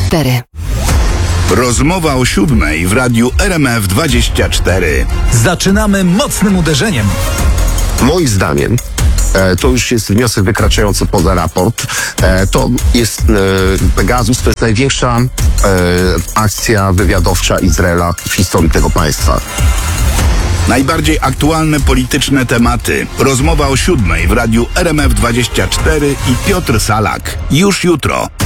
24. Rozmowa o 7 w radiu RMF24. Zaczynamy mocnym uderzeniem. Moim zdaniem to już jest wniosek wykraczający poza raport. To jest Pegasus, to jest największa akcja wywiadowcza Izraela w historii tego państwa. Najbardziej aktualne polityczne tematy. Rozmowa o 7 w radiu RMF24 i Piotr Salak. Już jutro.